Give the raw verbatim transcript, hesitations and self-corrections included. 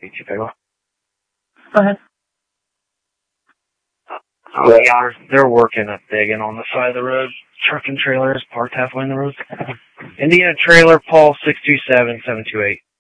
Go ahead. Oh, yeah, they're working up digging on the side of the road. Truck and trailer is parked halfway in the road. Indiana trailer, Paul, six two seven, seven two eight.